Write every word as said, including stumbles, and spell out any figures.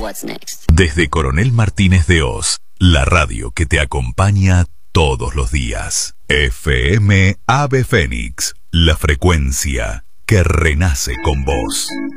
what's next. Desde Coronel Martínez de Oz, la radio que te acompaña todos los días. F M Ave Fénix, la frecuencia que renace con vos.